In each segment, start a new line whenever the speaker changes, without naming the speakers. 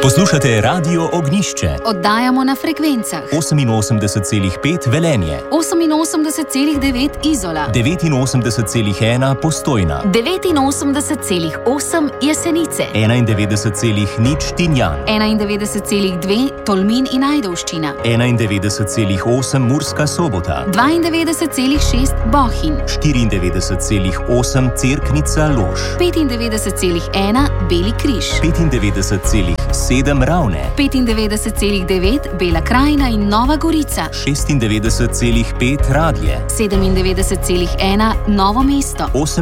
Poslušate Radio Ognjišče.
Oddajamo na frekvencah
88,5 Velenje,
88,9 Izola,
89,1 Postojna,
89,8 Jesenice,
91,0 Tinjan,
91,2 Tolmin in Ajdovščina,
91,8 Murska Sobota,
92,6 Bohinj,
94,8 Cerknica Lož,
95,1 Beli križ,
95,7 Ravne,
95,9 Bela krajina in Nova Gorica,
96,5 Radlje,
97,1 Novo mesto,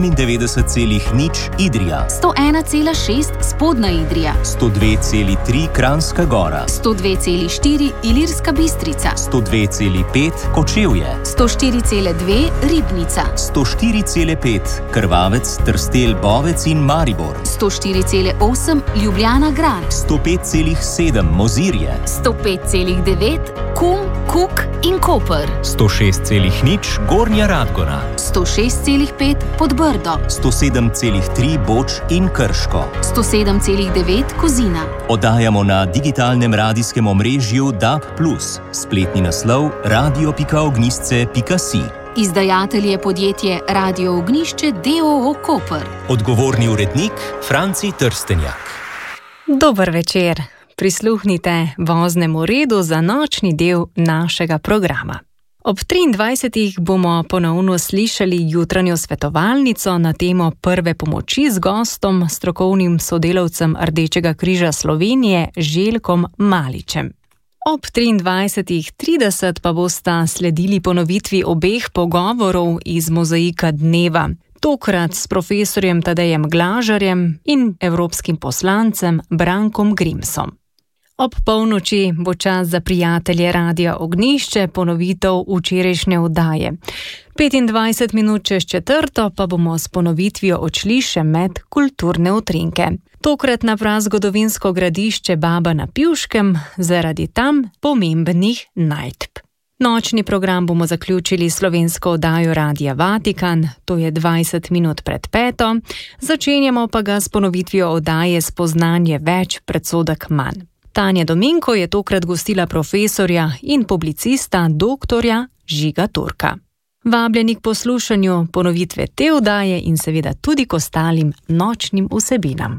98,0 Idrija,
101,6 Spodnja Idrija,
102,3 Kranjska Gora,
102,4 Ilirska Bistrica,
102,5 Kočevje,
104,2 Ribnica,
104,5 Krvavec, Trstelj, Bovec in Maribor,
104,8 Ljubljana grad,
105,7 Mozirje,
105,9 Kum, Kuk in Koper,
106,0 Gornja Radgona,
106,5 Podbrdo,
107,3 Boč in Krško,
107,9 Kozina.
Oddajamo na digitalnem radijskem omrežju DAB+, spletni naslov radio.ognjišče.si.
Izdajatelj je podjetje Radio Ognjišče d.o.o. Koper.
Odgovorni urednik Franci Trstenjak.
Dober večer. Prisluhnite voznemu redu za nočni del našega programa. Ob 23. bomo ponovno slišali jutranjo svetovalnico na temo prve pomoči z gostom, strokovnim sodelavcem Rdečega križa Slovenije Željkom Maličem. Ob 23:30 pa bosta sledili ponovitvi obeh pogovorov iz Mozaika dneva, tokrat s profesorjem Tadejem Glažarjem in evropskim poslancem Brankom Grimsom. Ob polnoči bo čas za prijatelje Radia Ognjišče ponovitev včerajšnje oddaje. 25 minut čez 4 pa bomo s ponovitvijo odšli še med kulturne utrinke. Tokrat na prazgodovinsko gradišče Baba na Pivškem zaradi tam pomembnih najdb. Nočni program bomo zaključili slovensko oddajo Radia Vatikan, to je 20 minut pred 5. Začenjamo pa ga s ponovitvijo oddaje Spoznanje več, predsodek manj. Tanja Dominko je tokrat gostila profesorja in publicista doktorja Žiga Turka. Vabljeni k poslušanju ponovitve te oddaje in seveda tudi k ostalim nočnim vsebinam.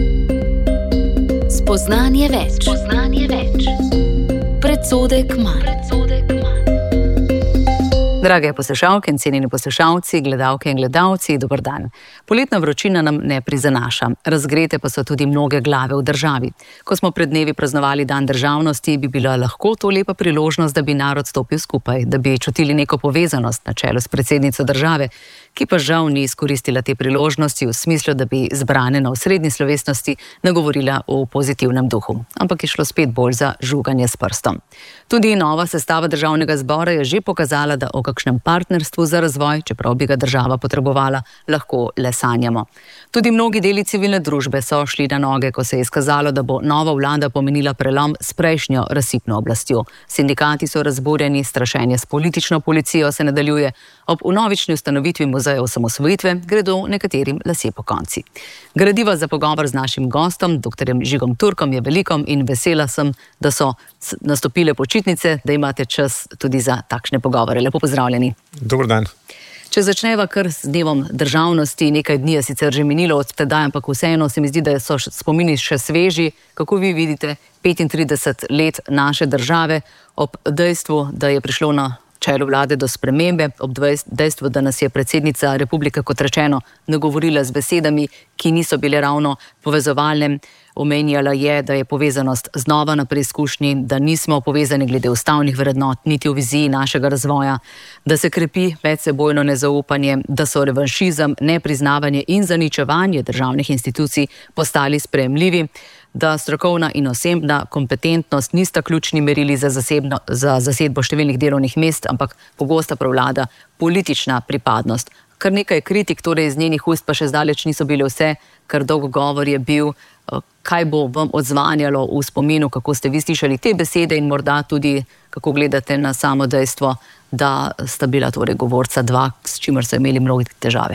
Spoznanje več. Predsodek manj.
Drage poslušalke in cenjeni poslušalci, gledalke in gledalci, dober dan. Poletna vročina nam ne prizanaša, razgrete pa so tudi mnoge glave v državi. Ko smo pred dnevi praznovali Dan državnosti, bi bila lahko to lepa priložnost, da bi narod stopil skupaj, da bi čutili neko povezanost na čelu s predsednico države, ki pa žal ni izkoristila te priložnosti v smislu, da bi zbrane na osrednji slovesnosti nagovorila v pozitivnem duhu. Ampak je šlo spet bolj za žuganje s prstom. Tudi nova sestava državnega zbora je že pokazala, da o kakšnem partnerstvu za razvoj, čeprav bi ga država potrebovala, lahko le sanjamo. Tudi mnogi deli civilne družbe so šli na noge, ko se je izkazalo, da bo nova vlada pomenila prelom s prejšnjo razsipno oblastjo. Sindikati so razburjeni, strašenje s politično policijo se nadaljuje, ob vnovični ustanovitvi muzeja osamosvojitve gredo nekaterim lasje po konci. Gradiva za pogovor z našim gostom, dr. Žigom Turkom, je veliko in vesela sem, da so nastopile počitnice, da imate čas tudi za takšne pogovore. Lepo pozdravljeni.
Dober dan.
Če začneva kar s dnevom državnosti, nekaj dni je sicer že minilo od tedaj, ampak vseeno se mi zdi, da so spomini še sveži. Kako vi vidite 35 let naše države ob dejstvu, da je prišlo na čelu vlade do spremembe, ob dejstvu, da nas je predsednica republike, kot rečeno, nagovorila z besedami, ki niso bile ravno povezovalne. Omenjala je, da je povezanost znova na preizkušnji, da nismo povezani glede ustavnih vrednot, niti v viziji našega razvoja, da se krepi medsebojno nezaupanje, da so revanšizem, nepriznavanje in zaničevanje državnih institucij postali sprejemljivi, da strokovna in osebna kompetentnost nista ključni merili za zasedbo številnih delovnih mest, ampak pogosto prevlada politična pripadnost. Kar nekaj kritik, torej iz njenih ust pa še zdaleč niso bile vse, kar dolg govor je bil. Kaj bo vam odzvanjalo v spominu, kako ste vi slišali te besede in morda tudi, kako gledate na samo dejstvo, da sta bila torej govorca dva, s čimer so imeli mnogi težave?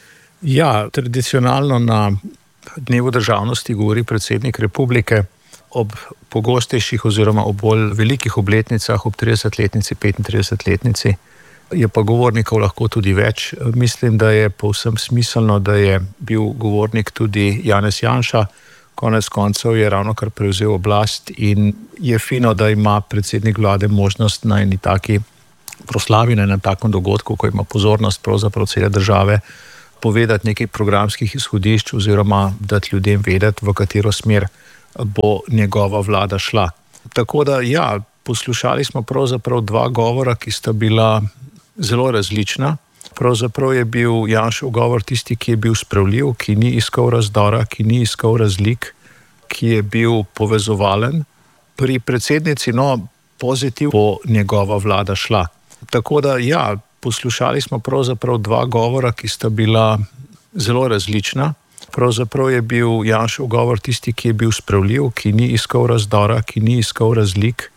Ja, tradicionalno na Dnevu državnosti govori predsednik republike ob pogostejših oziroma ob bolj velikih obletnicah, ob 30-letnici, 35-letnici, je pa govornikov lahko tudi več. Mislim, da je povsem smiselno, da je bil govornik tudi Janez Janša. Konec koncev je ravnokar prevzel oblast in je fino, da ima predsednik vlade možnost na eni taki proslavi, na enem takem dogodku, ko ima pozornost pravzaprav cele države, povedati nekaj programskih izhodišč oziroma dati ljudem vedeti, v katero smer bo njegova vlada šla. Tako da ja, poslušali smo pravzaprav dva govora, ki sta bila zelo različna. Pravzaprav je bil Janšev govor tisti, ki je bil spravljiv, ki ni iskal razdora, ki ni iskal razlik, ki je bil povezovalen. Pri predsednici, pozitiv bo njegova vlada šla. Tako da ja, poslušali smo pravzaprav dva govora, ki sta bila zelo različna. Pravzaprav je bil Janšev govor tisti, ki je bil spravljiv, ki ni iskal razdora, ki ni iskal razlik,